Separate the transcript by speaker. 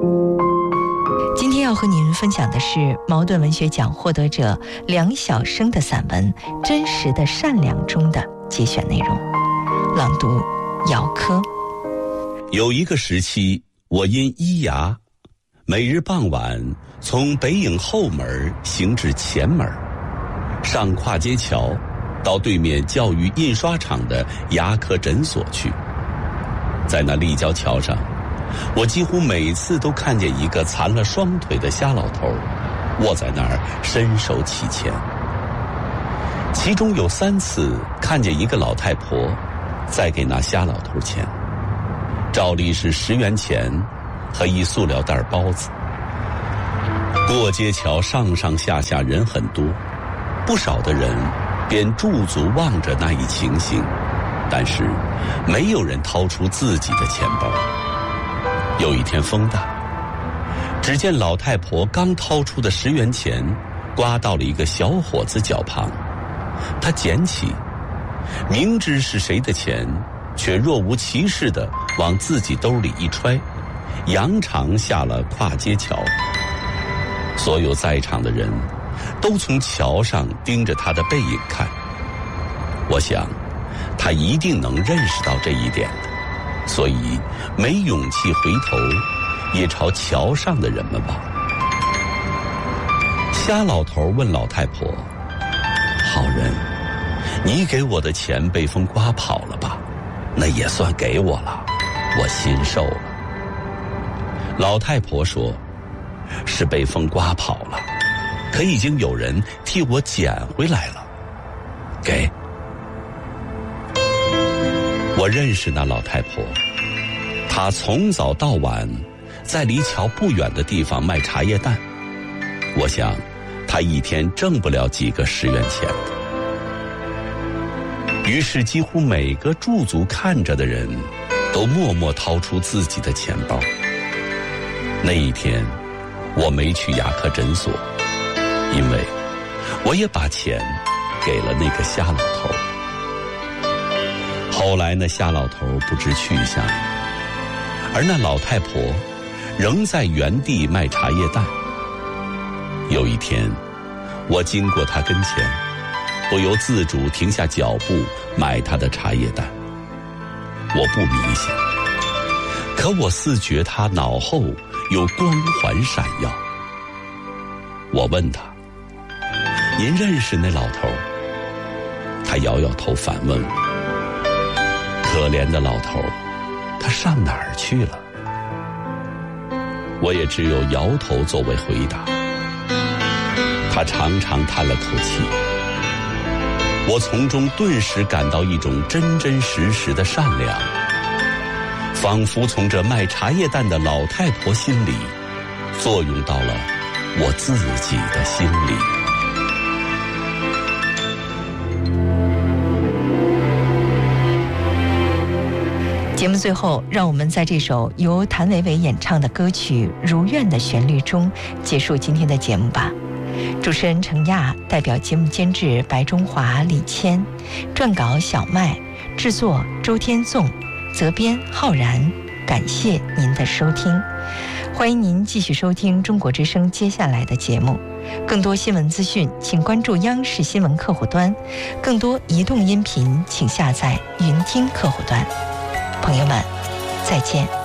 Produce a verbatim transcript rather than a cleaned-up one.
Speaker 1: 今天要和您分享的是茅盾文学奖获得者梁晓声的散文《真实的善良》中的节选内容，朗读姚科。
Speaker 2: 有一个时期，我因医牙，每日傍晚从北影后门行至前门，上跨街桥，到对面教育印刷厂的牙科诊所去。在那立交桥上，我几乎每次都看见一个残了双腿的瞎老头卧在那儿伸手乞钱。其中有三次看见一个老太婆在给那瞎老头钱，照例是十元钱和一塑料袋包子。过街桥上上下下人很多，不少的人便驻足望着那一情形，但是没有人掏出自己的钱包。有一天风大，只见老太婆刚掏出的十元钱刮到了一个小伙子脚旁，她捡起，明知是谁的钱，却若无其事地往自己兜里一揣，扬长下了跨街桥。所有在场的人都从桥上盯着她的背影看，我想她一定能认识到这一点的，所以没勇气回头，也朝桥上的人们望。瞎老头问老太婆：“好人，你给我的钱被风刮跑了吧？那也算给我了，我心受了。”老太婆说：“是被风刮跑了，可已经有人替我捡回来了，给。”我认识那老太婆，她从早到晚在离桥不远的地方卖茶叶蛋。我想她一天挣不了几个十元钱的。于是几乎每个驻足看着的人都默默掏出自己的钱包。那一天我没去牙科诊所，因为我也把钱给了那个瞎老头。后来那瞎老头不知去向，而那老太婆仍在原地卖茶叶蛋。有一天我经过她跟前，不由自主停下脚步买她的茶叶蛋。我不迷信，可我似觉她脑后有光环闪耀。我问她：“您认识那老头？”她摇摇头反问我。可怜的老头，他上哪儿去了？我也只有摇头作为回答。他长长叹了口气，我从中顿时感到一种真真实实的善良，仿佛从这卖茶叶蛋的老太婆心里作用到了我自己的心里。
Speaker 1: 节目最后，让我们在这首由谭维维演唱的歌曲《如愿》的旋律中结束今天的节目吧。主持人程亚，代表节目监制白中华、李谦，撰稿小麦，制作周天纵，责编浩然。感谢您的收听，欢迎您继续收听中国之声接下来的节目。更多新闻资讯请关注央视新闻客户端，更多移动音频请下载云听客户端。朋友们，再见。